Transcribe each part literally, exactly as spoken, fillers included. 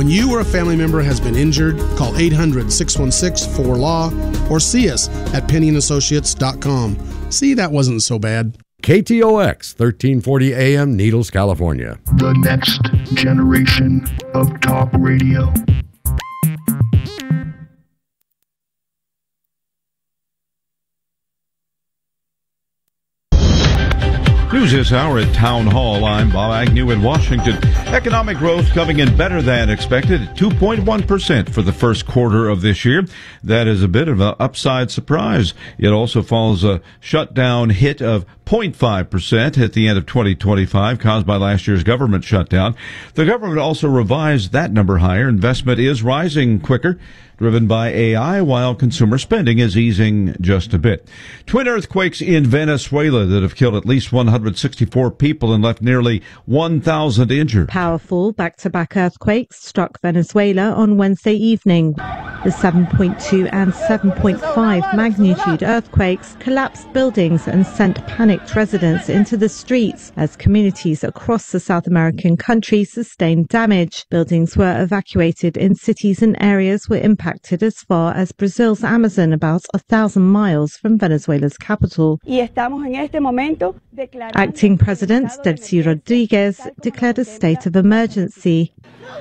When you or a family member has been injured, call eight hundred, six one six, four L A W or see us at penny and associates dot com. See, that wasn't so bad. K T O X, thirteen forty A M, Needles, California. The next generation of talk radio. News this hour at Town Hall. I'm Bob Agnew in Washington. Economic growth coming in better than expected at two point one percent for the first quarter of this year. That is a bit of an upside surprise. It also follows a shutdown hit of zero point five percent at the end of twenty twenty-five caused by last year's government shutdown. The government also revised that number higher. Investment is rising quicker, driven by A I, while consumer spending is easing just a bit. Twin earthquakes in Venezuela that have killed at least one hundred sixty-four people and left nearly one thousand injured. Powerful back-to-back earthquakes struck Venezuela on Wednesday evening. The seven point two and seven point five magnitude earthquakes collapsed buildings and sent panicked residents into the streets as communities across the South American country sustained damage. Buildings were evacuated in cities and areas were impacted as far as Brazil's Amazon, about a thousand miles from Venezuela's capital. Acting President Delcy Rodriguez declared a state of emergency.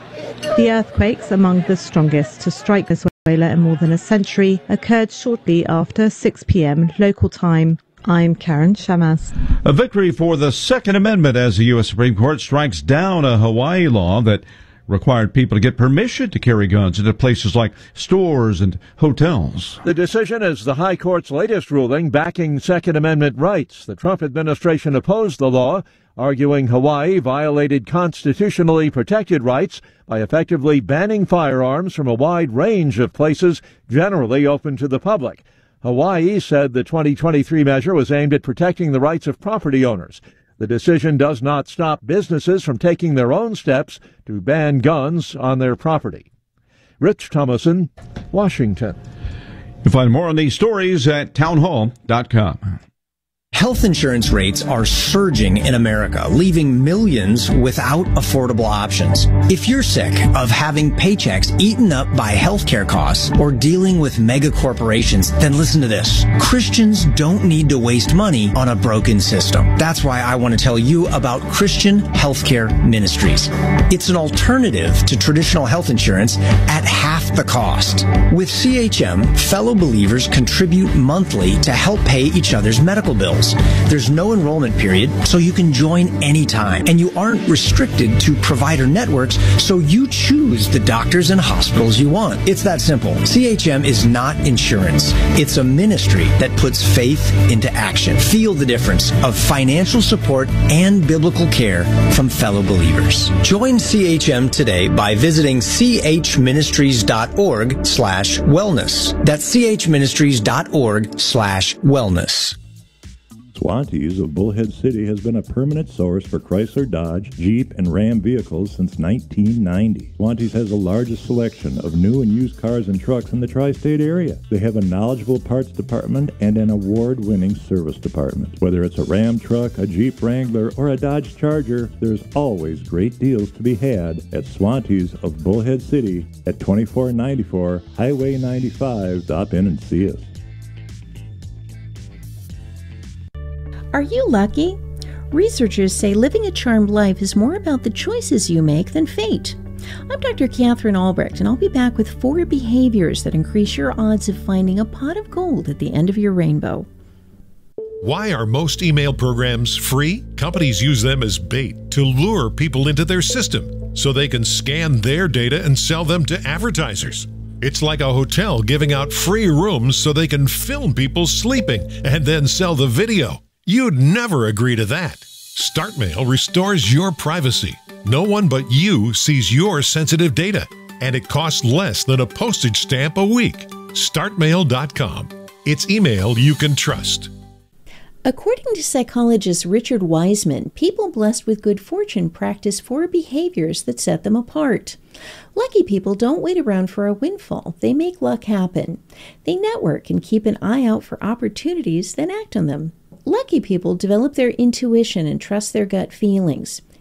The earthquakes, among the strongest to strike Venezuela in more than a century, occurred shortly after six p.m. local time. I'm Karen Shamas. A victory for the Second Amendment as the U S Supreme Court strikes down a Hawaii law that required people to get permission to carry guns into places like stores and hotels. The decision is the High Court's latest ruling backing Second Amendment rights. The Trump administration opposed the law, arguing Hawaii violated constitutionally protected rights by effectively banning firearms from a wide range of places generally open to the public. Hawaii said the twenty twenty-three measure was aimed at protecting the rights of property owners. The decision does not stop businesses from taking their own steps to ban guns on their property. Rich Thomason, Washington. You'll find more on these stories at town hall dot com. Health insurance rates are surging in America, leaving millions without affordable options. If you're sick of having paychecks eaten up by healthcare costs or dealing with mega corporations, then listen to this. Christians don't need to waste money on a broken system. That's why I want to tell you about Christian Healthcare Ministries. It's an alternative to traditional health insurance at half the cost. With C H M, fellow believers contribute monthly to help pay each other's medical bills. There's no enrollment period, so you can join anytime. And you aren't restricted to provider networks, so you choose the doctors and hospitals you want. It's that simple. C H M is not insurance. It's a ministry that puts faith into action. Feel the difference of financial support and biblical care from fellow believers. Join C H M today by visiting chministries.org slash wellness. That's chministries.org slash wellness. Swantees of Bullhead City has been a permanent source for Chrysler, Dodge, Jeep, and Ram vehicles since nineteen ninety. Swantees has the largest selection of new and used cars and trucks in the tri-state area. They have a knowledgeable parts department and an award-winning service department. Whether it's a Ram truck, a Jeep Wrangler, or a Dodge Charger, there's always great deals to be had at Swantees of Bullhead City at twenty-four ninety-four Highway ninety-five. Stop in and see us. Are you lucky? Researchers say living a charmed life is more about the choices you make than fate. I'm Doctor Catherine Albrecht, and I'll be back with four behaviors that increase your odds of finding a pot of gold at the end of your rainbow. Why are most email programs free? Companies use them as bait to lure people into their system so they can scan their data and sell them to advertisers. It's like a hotel giving out free rooms so they can film people sleeping and then sell the video. You'd never agree to that. StartMail restores your privacy. No one but you sees your sensitive data, and it costs less than a postage stamp a week. start mail dot com. It's email you can trust. According to psychologist Richard Wiseman, people blessed with good fortune practice four behaviors that set them apart. Lucky people don't wait around for a windfall. They make luck happen. They network and keep an eye out for opportunities, then act on them. Lucky people develop their intuition and trust their gut feelings.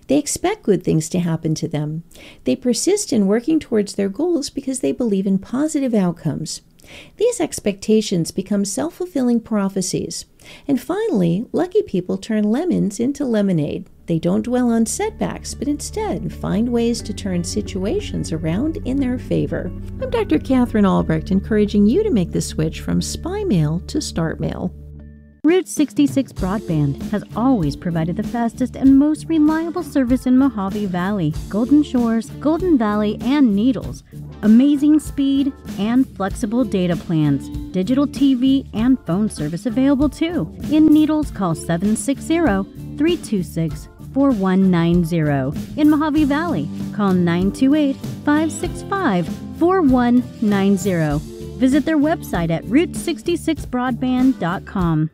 They expect good things to happen to them. They persist in working towards their goals because they believe in positive outcomes. These expectations become self-fulfilling prophecies. And finally, lucky people turn lemons into lemonade. They don't dwell on setbacks, but instead find ways to turn situations around in their favor. I'm Doctor Catherine Albrecht, encouraging you to make the switch from spy mail to start mail. Route sixty-six Broadband has always provided the fastest and most reliable service in Mojave Valley, Golden Shores, Golden Valley, and Needles. Amazing speed and flexible data plans. Digital T V and phone service available too. In Needles, call seven six zero, three two six, four one nine zero. In Mojave Valley, call nine two eight, five six five, four one nine zero. Visit their website at route sixty-six broadband dot com.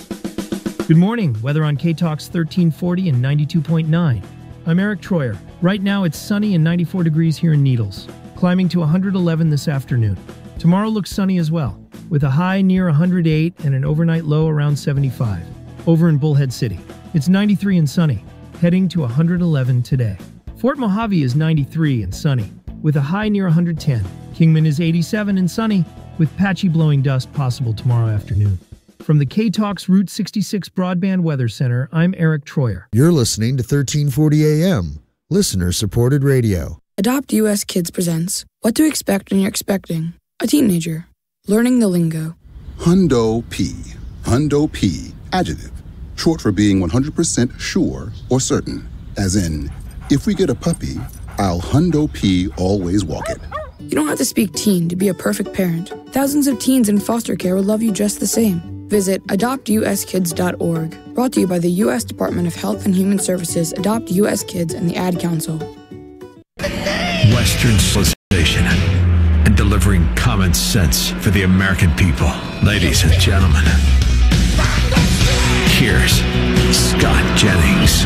Good morning. Weather on K-Talks thirteen forty and ninety-two point nine. I'm Eric Troyer. Right now it's sunny and ninety-four degrees here in Needles, climbing to one hundred eleven this afternoon. Tomorrow looks sunny as well, with a high near one hundred eight and an overnight low around seventy-five. Over in Bullhead City, it's ninety-three and sunny, heading to one hundred eleven today. Fort Mojave is ninety-three and sunny, with a high near one hundred ten. Kingman is eighty-seven and sunny, with patchy blowing dust possible tomorrow afternoon. From the K-Talks Route sixty-six Broadband Weather Center, I'm Eric Troyer. You're listening to thirteen forty A M, listener-supported radio. Adopt U S Kids presents What to Expect When You're Expecting a Teenager. Learning the lingo. Hundo P. Hundo P. Adjective. Short for being one hundred percent sure or certain. As in, if we get a puppy, I'll Hundo P always walk it. You don't have to speak teen to be a perfect parent. Thousands of teens in foster care will love you just the same. Visit adopt u s kids dot org. Brought to you by the U S Department of Health and Human Services, Adopt U S Kids, and the Ad Council. Western civilization and delivering common sense for the American people. Ladies and gentlemen, here's Scott Jennings.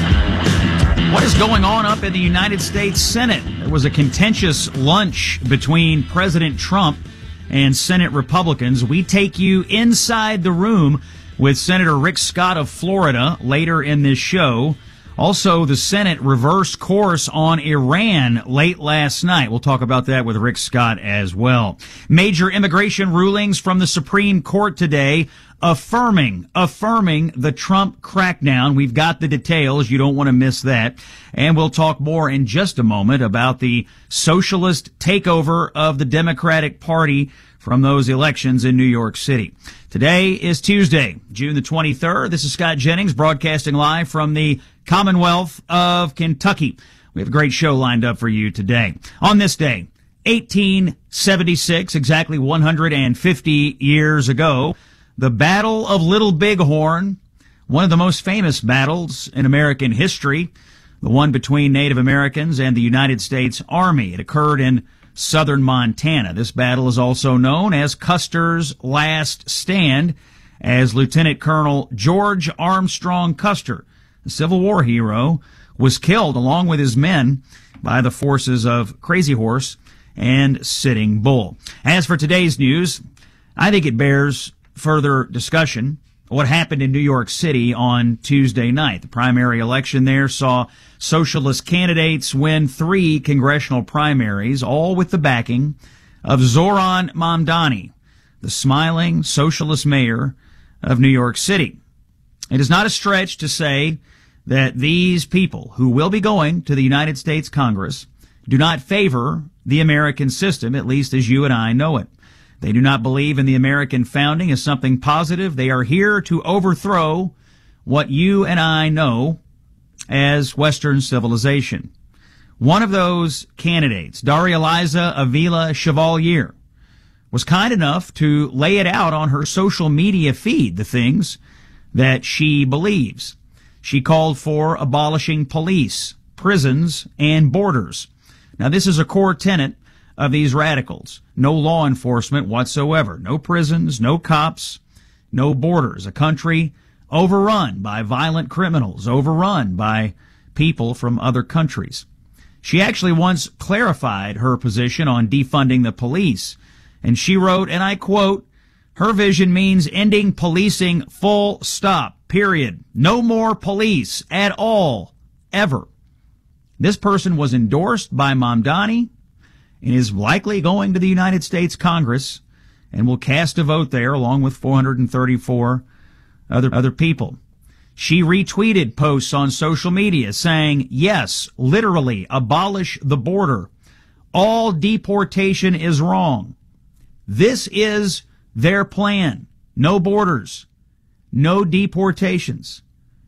What is going on up in the United States Senate? There was a contentious lunch between President Trump and Senate Republicans. We take you inside the room with Senator Rick Scott of Florida later in this show. Also, the Senate reversed course on Iran late last night. We'll talk about that with Rick Scott as well. Major immigration rulings from the Supreme Court today affirming, affirming the Trump crackdown. We've got the details. You don't want to miss that. And we'll talk more in just a moment about the socialist takeover of the Democratic Party from those elections in New York City. Today is Tuesday, June the twenty-third. This is Scott Jennings broadcasting live from the Commonwealth of Kentucky. We have a great show lined up for you today. On this day, eighteen seventy-six, exactly one hundred fifty years ago, the Battle of Little Bighorn, one of the most famous battles in American history, the one between Native Americans and the United States Army. It occurred in southern Montana. This battle is also known as Custer's Last Stand, as Lieutenant Colonel George Armstrong Custer, the Civil War hero, was killed along with his men by the forces of Crazy Horse and Sitting Bull. As for today's news, I think it bears further discussion. What happened in New York City on Tuesday night. The primary election there saw socialist candidates win three congressional primaries, all with the backing of Zoran Mamdani, the smiling socialist mayor of New York City. It is not a stretch to say that these people who will be going to the United States Congress do not favor the American system, at least as you and I know it. They do not believe in the American founding as something positive. They are here to overthrow what you and I know as Western civilization. One of those candidates, Daria-Liza Avila Chevalier, was kind enough to lay it out on her social media feed, the things that she believes. She called for abolishing police, prisons, and borders. Now, this is a core tenet of these radicals. No law enforcement whatsoever. No prisons, no cops, no borders. A country overrun by violent criminals, overrun by people from other countries. She actually once clarified her position on defunding the police, and she wrote, and I quote, "Her vision means ending policing full stop, period. No more police at all, ever. This person was endorsed by Mamdani and is likely going to the United States Congress and will cast a vote there along with four hundred thirty-four other, other people. She retweeted posts on social media saying, yes, literally, abolish the border. All deportation is wrong. This is their plan. No borders. No deportations.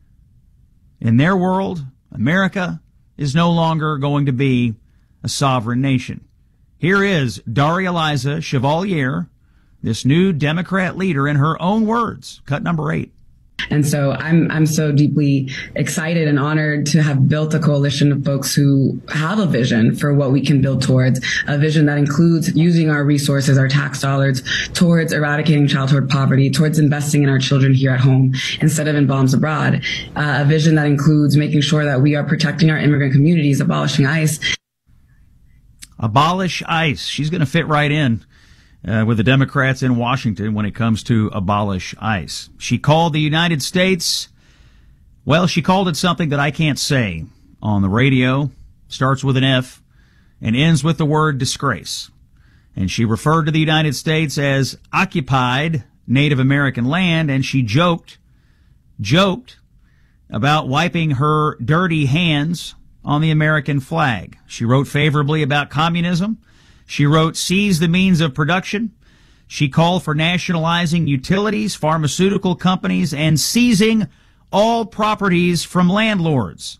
In their world, America is no longer going to be a sovereign nation. Here is Daria-Liza Chevalier, this new Democrat leader, in her own words. Cut number eight. And so I'm I'm so deeply excited and honored to have built a coalition of folks who have a vision for what we can build towards, a vision that includes using our resources, our tax dollars, towards eradicating childhood poverty, towards investing in our children here at home instead of in bombs abroad, uh, a vision that includes making sure that we are protecting our immigrant communities, abolishing ICE. Abolish ICE. She's going to fit right in Uh, with the Democrats in Washington when it comes to abolish ICE. She called the United States, well, she called it something that I can't say on the radio, starts with an F, and ends with the word disgrace. And she referred to the United States as occupied Native American land, and she joked, joked about wiping her dirty hands on the American flag. She wrote favorably about communism. She wrote, seize the means of production. She called for nationalizing utilities, pharmaceutical companies, and seizing all properties from landlords.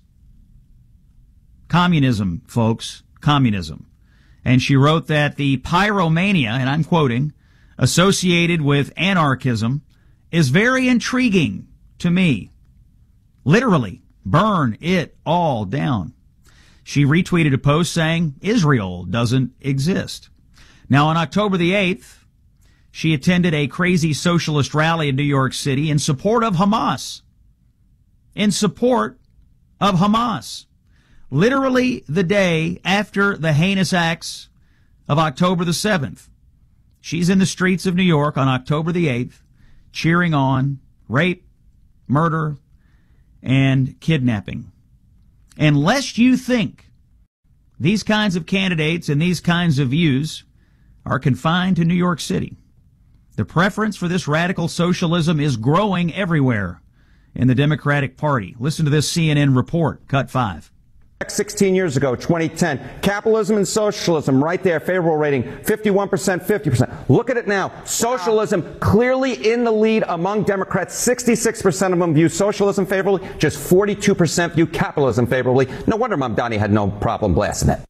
Communism, folks, communism. And she wrote that the pyromania, and I'm quoting, associated with anarchism is very intriguing to me. Literally, burn it all down. She retweeted a post saying Israel doesn't exist. Now, on October the eighth, she attended a crazy socialist rally in New York City in support of Hamas. In support of Hamas. Literally the day after the heinous acts of October the seventh. She's in the streets of New York on October the eighth, cheering on rape, murder, and kidnapping. And lest you think these kinds of candidates and these kinds of views are confined to New York City, the preference for this radical socialism is growing everywhere in the Democratic Party. Listen to this C N N report, cut five. sixteen years ago, twenty ten, capitalism and socialism, right there, favorable rating, fifty-one percent, fifty percent. Look at it now. Socialism clearly in the lead among Democrats. sixty-six percent of them view socialism favorably. Just forty-two percent view capitalism favorably. No wonder Mamdani had no problem blasting it.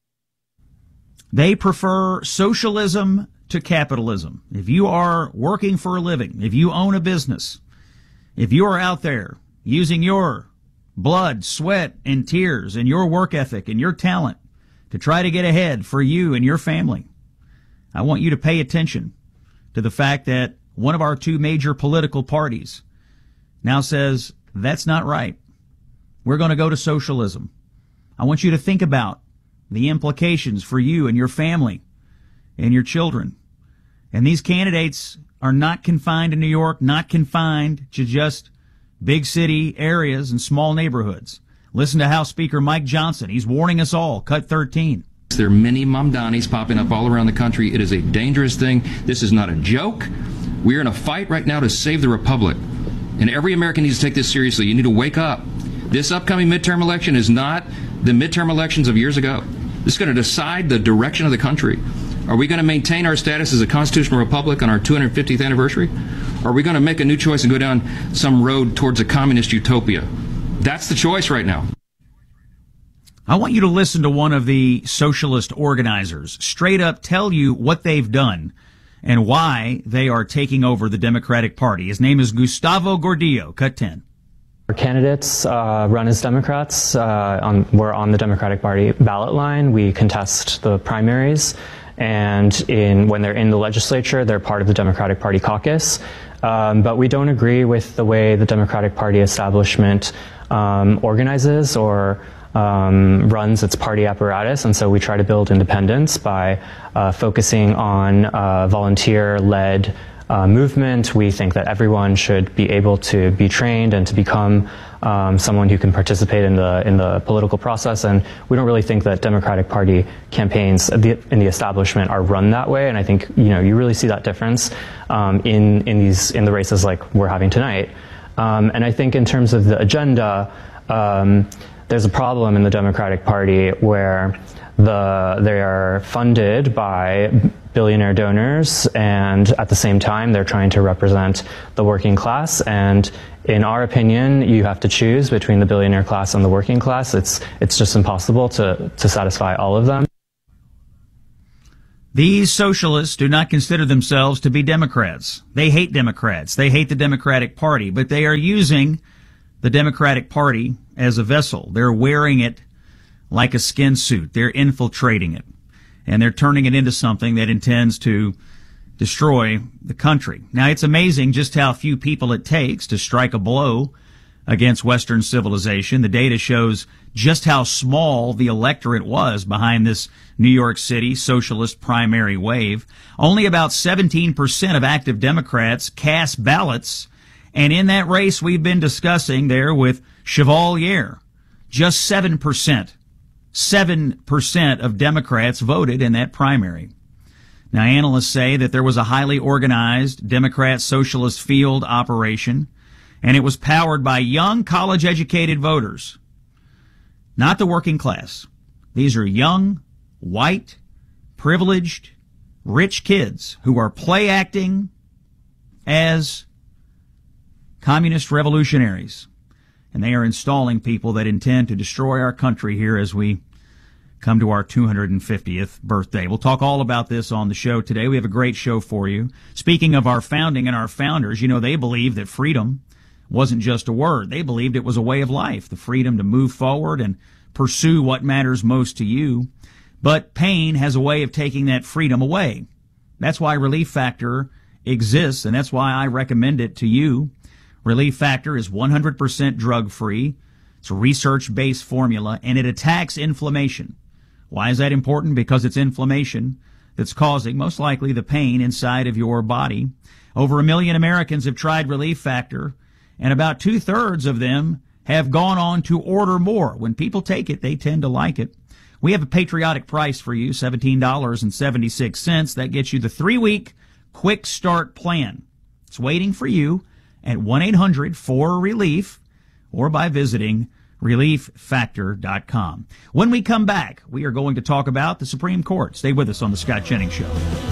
They prefer socialism to capitalism. If you are working for a living, if you own a business, if you are out there using your blood, sweat, and tears, and your work ethic and your talent to try to get ahead for you and your family, I want you to pay attention to the fact that one of our two major political parties now says that's not right. We're going to go to socialism. I want you to think about the implications for you and your family and your children. And these candidates are not confined to New York, not confined to just big city areas and small neighborhoods. Listen to House Speaker Mike Johnson. He's warning us all. Cut thirteen. There are many Mamdanis popping up all around the country. It is a dangerous thing. This is not a joke. We're in a fight right now to save the republic. And every American needs to take this seriously. You need to wake up. This upcoming midterm election is not the midterm elections of years ago. This is going to decide the direction of the country. Are we going to maintain our status as a constitutional republic on our two hundred fiftieth anniversary? Or are we going to make a new choice and go down some road towards a communist utopia? That's the choice right now. I want you to listen to one of the socialist organizers straight up tell you what they've done and why they are taking over the Democratic Party. His name is Gustavo Gordillo. Cut ten. Our candidates uh, run as Democrats. Uh, on, we're on the Democratic Party ballot line. We contest the primaries. And in, when they're in the legislature, they're part of the Democratic Party caucus. Um, but we don't agree with the way the Democratic Party establishment um, organizes or um, runs its party apparatus. And so we try to build independence by uh, focusing on uh, volunteer-led Uh, movement. We think that everyone should be able to be trained and to become um, someone who can participate in the in the political process. And we don't really think that Democratic Party campaigns in the establishment are run that way. And I think, you know, you really see that difference um, in in these in the races like we're having tonight. Um, and I think in terms of the agenda, um, there's a problem in the Democratic Party where the they are funded by billionaire donors, and at the same time they're trying to represent the working class. And in our opinion, you have to choose between the billionaire class and the working class. It's it's just impossible to to satisfy all of them. These socialists do not consider themselves to be Democrats. They hate Democrats. They hate the Democratic Party, but they are using the Democratic Party as a vessel. They're wearing it like a skin suit. They're infiltrating it, and they're turning it into something that intends to destroy the country. Now, it's amazing just how few people it takes to strike a blow against Western civilization. The data shows just how small the electorate was behind this New York City socialist primary wave. Only about seventeen percent of active Democrats cast ballots, and in that race we've been discussing there with Chevalier, just seven percent. seven percent of Democrats voted in that primary. Now, analysts say that there was a highly organized Democrat socialist field operation, and it was powered by young college-educated voters, not the working class. These are young, white, privileged, rich kids who are play-acting as communist revolutionaries. And they are installing people that intend to destroy our country here as we come to our two hundred fiftieth birthday. We'll talk all about this on the show today. We have a great show for you. Speaking of our founding and our founders, you know, they believed that freedom wasn't just a word. They believed it was a way of life, the freedom to move forward and pursue what matters most to you. But pain has a way of taking that freedom away. That's why Relief Factor exists, and that's why I recommend it to you. Relief Factor is one hundred percent drug-free. It's a research-based formula, and it attacks inflammation. Why is that important? Because it's inflammation that's causing, most likely, the pain inside of your body. Over a million Americans have tried Relief Factor, and about two-thirds of them have gone on to order more. When people take it, they tend to like it. We have a patriotic price for you, seventeen dollars and seventy-six cents. That gets you the three-week quick start plan. It's waiting for you at one eight hundred four relief or by visiting relief factor dot com. When we come back, we are going to talk about the Supreme Court. Stay with us on the Scott Jennings Show.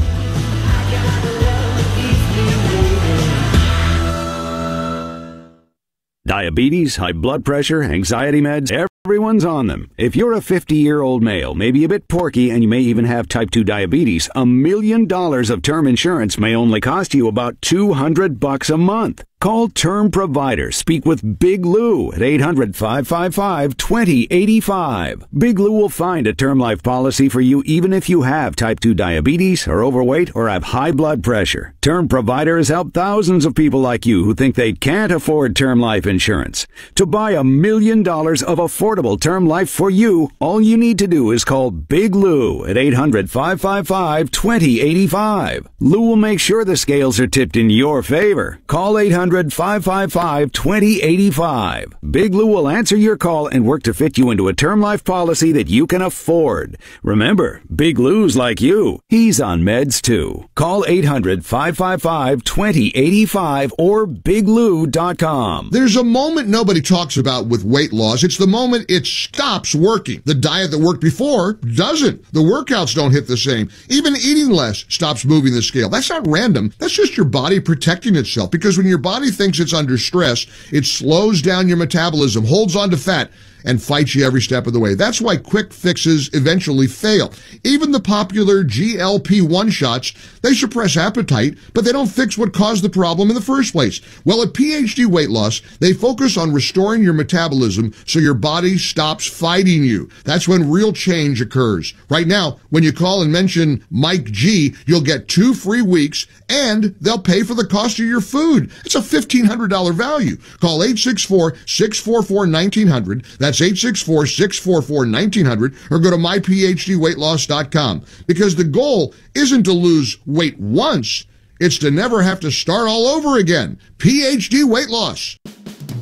Diabetes, high blood pressure, anxiety meds, everyone's on them. If you're a fifty-year-old male, maybe a bit porky, and you may even have type two diabetes, a million dollars of term insurance may only cost you about two hundred bucks a month. Call Term Provider. Speak with Big Lou at eight hundred, five five five, two zero eight five. Big Lou will find a term life policy for you even if you have type two diabetes, are overweight, or have high blood pressure. Term Provider has helped thousands of people like you who think they can't afford term life insurance. To buy a million dollars of affordable term life for you, all you need to do is call Big Lou at eight hundred, five five five, two zero eight five. Lou will make sure the scales are tipped in your favor. Call eight hundred, five five five, two zero eight five. Big Lou will answer your call and work to fit you into a term life policy that you can afford. Remember, Big Lou's like you. He's on meds too. Call eight hundred, five five five, two zero eight five or big lou dot com. There's a moment nobody talks about with weight loss. It's the moment it stops working. The diet that worked before doesn't. The workouts don't hit the same. Even eating less stops moving the scale. That's not random. That's just your body protecting itself, because when your body thinks it's under stress, it slows down your metabolism, holds on to fat, and fights you every step of the way. That's why quick fixes eventually fail. Even the popular G L P one shots, they suppress appetite, but they don't fix what caused the problem in the first place. Well, at P H D Weight Loss, they focus on restoring your metabolism so your body stops fighting you. That's when real change occurs. Right now, when you call and mention Mike G, you'll get two free weeks, and they'll pay for the cost of your food. It's a fifteen hundred dollars value. Call eight six four, six four four, one nine zero zero. That's eight six four, six four four, one nine zero zero, or go to my p h d weight loss dot com. Because the goal isn't to lose weight once, it's to never have to start all over again. P H D Weight Loss.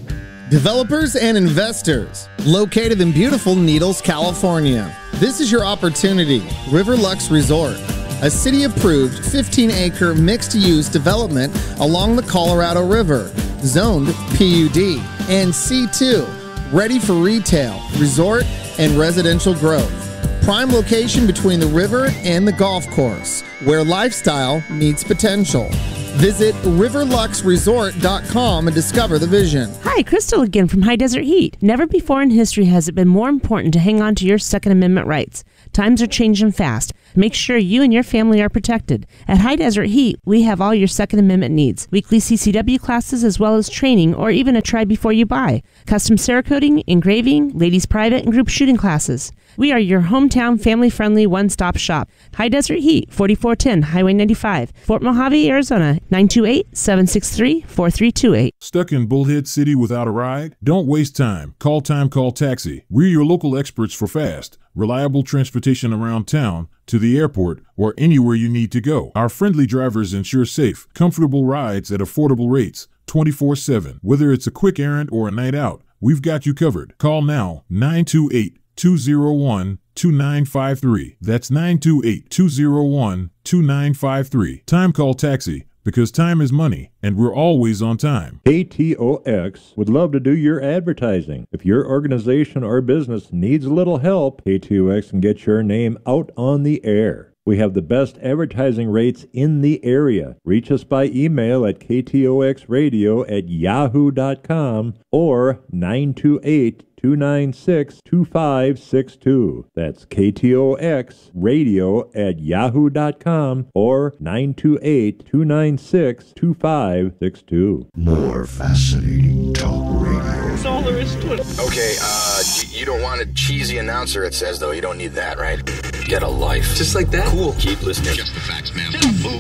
Developers and investors, located in beautiful Needles, California. This is your opportunity. Riverlux Resort, a city-approved fifteen acre mixed-use development along the Colorado River, zoned P U D and C two, ready for retail, resort, and residential growth. Prime location between the river and the golf course, where lifestyle meets potential. Visit river lux resort dot com and discover the vision. Hi, Crystal again from High Desert Heat. Never before in history has it been more important to hang on to your Second Amendment rights. Times are changing fast. Make sure you and your family are protected. At High Desert Heat, we have all your Second Amendment needs. Weekly C C W classes as well as training or even a try before you buy. Custom Cerakoting, engraving, ladies private and group shooting classes. We are your hometown family-friendly one-stop shop. High Desert Heat, forty-four ten Highway ninety-five, Fort Mojave, Arizona, nine two eight, seven six three, four three two eight. Stuck in Bullhead City without a ride? Don't waste time. Call Time Call Taxi. We're your local experts for fast, reliable transportation around town, to the airport, or anywhere you need to go. Our friendly drivers ensure safe, comfortable rides at affordable rates, twenty-four seven. Whether it's a quick errand or a night out, we've got you covered. Call now, nine two eight, two zero one, two nine five three. That's nine two eight, two zero one, two nine five three. Time Call Taxi, because time is money, and we're always on time. K T O X would love to do your advertising. If your organization or business needs a little help, K T O X can get your name out on the air. We have the best advertising rates in the area. Reach us by email at k t o x radio at yahoo dot com or nine two eight, two nine six, two five six two. That's K T O X radio at yahoo dot com or nine two eight, two nine six, two five six two. More fascinating talk radio. That's all there is to it. Okay, uh, you don't want a cheesy announcer, it says, though. You don't need that, right? Get a life. Just like that? Cool. Keep listening. Just the facts, man.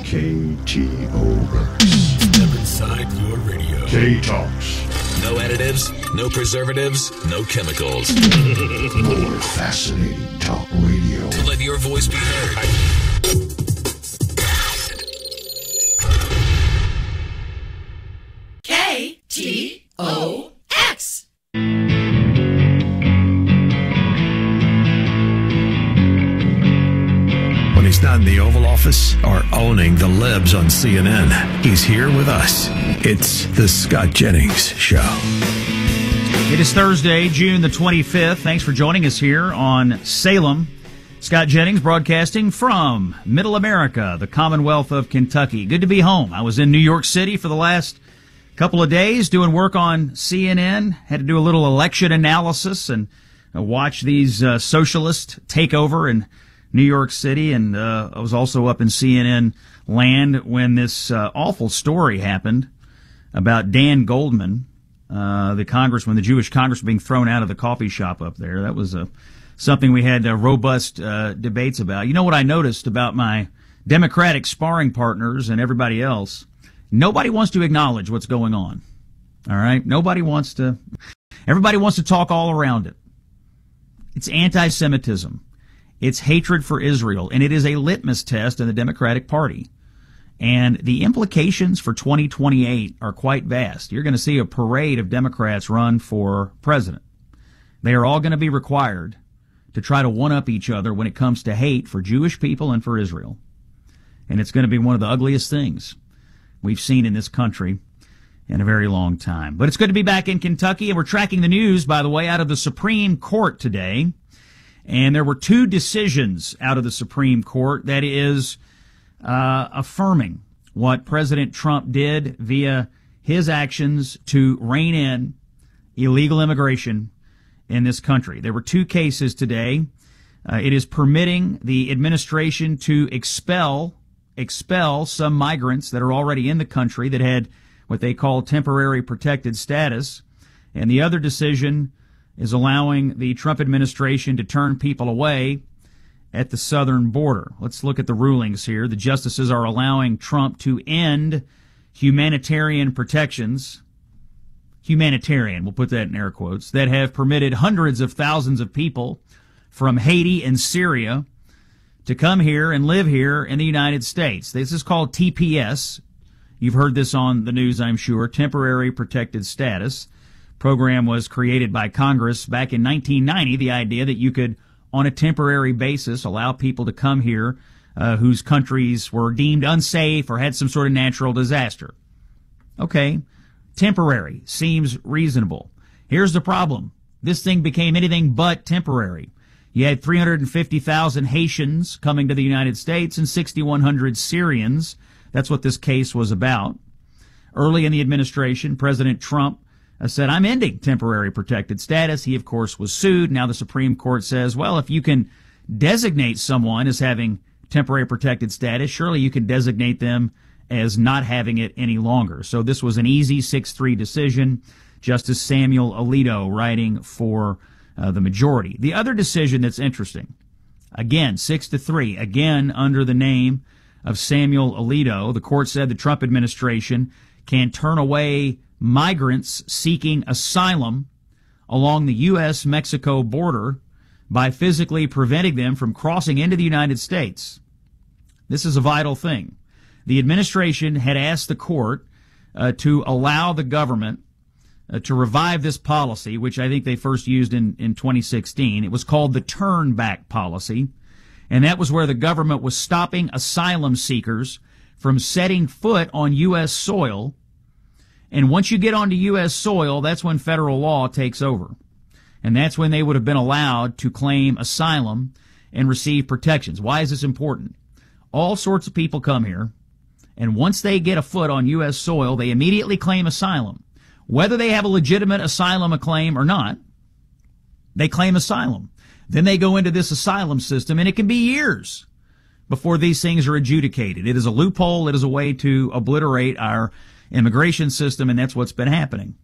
K T O X. Step inside your radio. K-Talks. No additives, no preservatives, no chemicals. More fascinating talk radio. To let your voice be heard. K T O X. When he's not in the Oval Office or owning the libs on C N N, he's here with us. It's the Scott Jennings Show. It is Thursday, June the twenty-fifth. Thanks for joining us here on Salem. Scott Jennings broadcasting from Middle America, the Commonwealth of Kentucky. Good to be home. I was in New York City for the last couple of days doing work on C N N. Had to do a little election analysis and watch these uh, socialists take over in New York City, and uh, I was also up in C N N land when this uh, awful story happened about Dan Goldman, uh, the congressman, the Jewish congressman being thrown out of the coffee shop up there. That was uh, something we had uh, robust uh, debates about. You know what I noticed about my Democratic sparring partners and everybody else? Nobody wants to acknowledge what's going on. All right? Nobody wants to. Everybody wants to talk all around it. It's anti-Semitism. It's hatred for Israel, and it is a litmus test in the Democratic Party. And the implications for twenty twenty-eight are quite vast. You're going to see a parade of Democrats run for president. They are all going to be required to try to one-up each other when it comes to hate for Jewish people and for Israel. And it's going to be one of the ugliest things we've seen in this country in a very long time. But it's good to be back in Kentucky, and we're tracking the news, by the way, out of the Supreme Court today. And there were two decisions out of the Supreme Court that is uh, affirming what President Trump did via his actions to rein in illegal immigration in this country. There were two cases today. Uh, it is permitting the administration to expel expel some migrants that are already in the country that had what they call temporary protected status. And the other decision is allowing the Trump administration to turn people away at the southern border. Let's look at the rulings here. The justices are allowing Trump to end humanitarian protections, humanitarian, we'll put that in air quotes, that have permitted hundreds of thousands of people from Haiti and Syria to come here and live here in the United States. This is called T P S. You've heard this on the news, I'm sure, temporary protected status. Program was created by Congress back in nineteen ninety, the idea that you could, on a temporary basis, allow people to come here uh, whose countries were deemed unsafe or had some sort of natural disaster. Okay, temporary seems reasonable. Here's the problem. This thing became anything but temporary. You had three hundred fifty thousand Haitians coming to the United States and six thousand one hundred Syrians. That's what this case was about. Early in the administration, President Trump uh, said, I'm ending temporary protected status. He, of course, was sued. Now the Supreme Court says, well, if you can designate someone as having temporary protected status, surely you can designate them as not having it any longer. So this was an easy six three decision. Justice Samuel Alito writing for uh, the majority. The other decision that's interesting, again, six to three, again under the name of Samuel Alito, the court said the Trump administration can turn away migrants seeking asylum along the U S Mexico border by physically preventing them from crossing into the United States. This is a vital thing. The administration had asked the court uh, to allow the government uh, to revive this policy, which I think they first used in, in twenty sixteen. It was called the turn back policy, and that was where the government was stopping asylum seekers from setting foot on U S soil. And once you get onto U S soil, that's when federal law takes over. And that's when they would have been allowed to claim asylum and receive protections. Why is this important? All sorts of people come here, and once they get a foot on U S soil, they immediately claim asylum. Whether they have a legitimate asylum claim or not, they claim asylum. Then they go into this asylum system, and it can be years before these things are adjudicated. It is a loophole. It is a way to obliterate our immigration system, and that's what's been happening.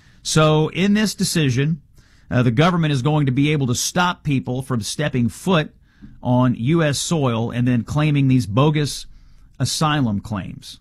So in this decision, uh, the government is going to be able to stop people from stepping foot on U S soil and then claiming these bogus asylum claims.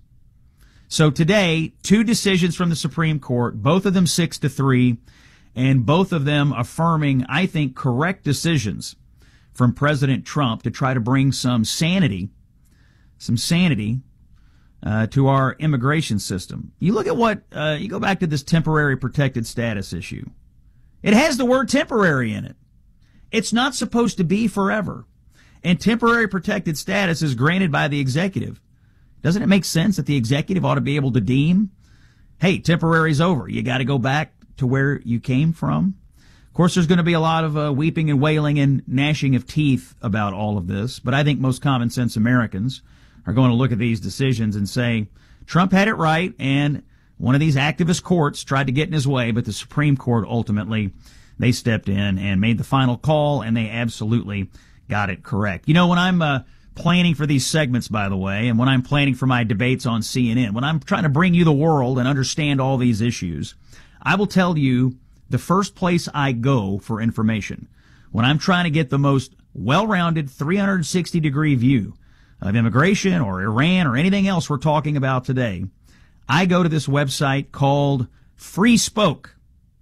So today, two decisions from the Supreme Court, both of them six to three, and both of them affirming, I think, correct decisions from President Trump to try to bring some sanity, some sanity uh, to our immigration system. You look at what, uh, you go back to this temporary protected status issue. It has the word temporary in it. It's not supposed to be forever. And temporary protected status is granted by the executive. Doesn't it make sense that the executive ought to be able to deem, hey, temporary's over. You got to go back to where you came from? Of course, there's going to be a lot of uh, weeping and wailing and gnashing of teeth about all of this, but I think most common sense Americans are going to look at these decisions and say, Trump had it right, and one of these activist courts tried to get in his way, but the Supreme Court ultimately, they stepped in and made the final call, and they absolutely got it correct. You know, when I'm uh, planning for these segments, by the way, and when I'm planning for my debates on C N N, when I'm trying to bring you the world and understand all these issues, I will tell you the first place I go for information when I'm trying to get the most well-rounded three hundred sixty degree view of immigration or Iran or anything else we're talking about today. I go to this website called Free Spoke.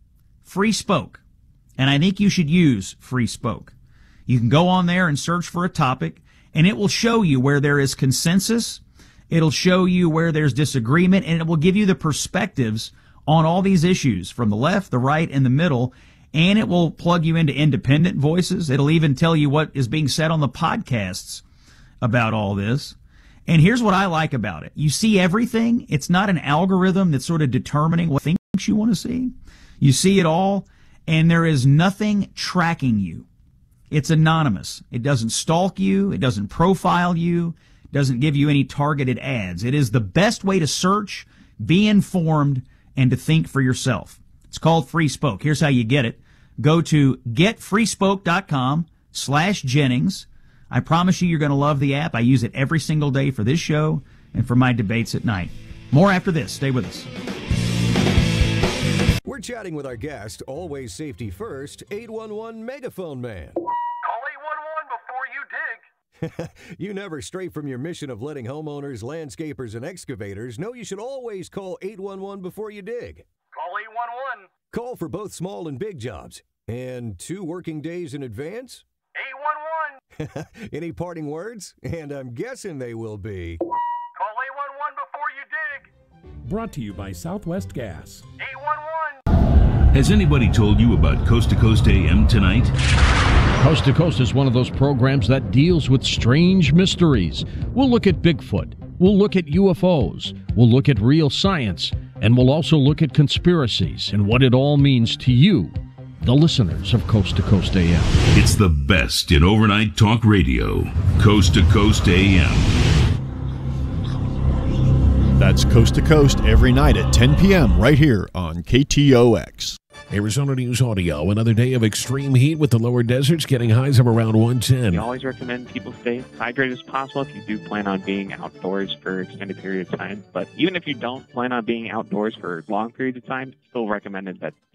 Free Spoke. And I think you should use Free Spoke. You can go on there and search for a topic, and it will show you where there is consensus. It'll show you where there's disagreement, and it will give you the perspectives on all these issues from the left, the right, and the middle, and it will plug you into independent voices. It'll even tell you what is being said on the podcasts about all this. And here's what I like about it. You see everything. It's not an algorithm that's sort of determining what things you want to see. You see it all, and there is nothing tracking you. It's anonymous. It doesn't stalk you. It doesn't profile you. It doesn't give you any targeted ads. It is the best way to search, be informed, and to think for yourself. It's called Free Spoke. Here's how you get it. Go to getfreespoke.com slash Jennings. I promise you you're going to love the app. I use it every single day for this show and for my debates at night. More after this. Stay with us. We're chatting with our guest, always safety first, eight one one Megaphone Man. Call eight one one before you dig. You never stray from your mission of letting homeowners, landscapers, and excavators know you should always call eight one one before you dig. Call eight one one. Call for both small and big jobs. And two working days in advance? eight one one. Any parting words? And I'm guessing they will be... Call eight one one before you dig. Brought to you by Southwest Gas. eight one one. Has anybody told you about Coast to Coast A M tonight? Coast to Coast is one of those programs that deals with strange mysteries. We'll look at Bigfoot. We'll look at U F Os. We'll look at real science. And we'll also look at conspiracies and what it all means to you, the listeners of Coast to Coast A M. It's the best in overnight talk radio. Coast to Coast A M. That's Coast to Coast every night at ten p.m. right here on K T O X. Arizona News Audio. Another day of extreme heat with the lower deserts getting highs of around one ten. We always recommend people stay hydrated as possible if you do plan on being outdoors for an extended period of time. But even if you don't plan on being outdoors for long periods of time, it's still recommended that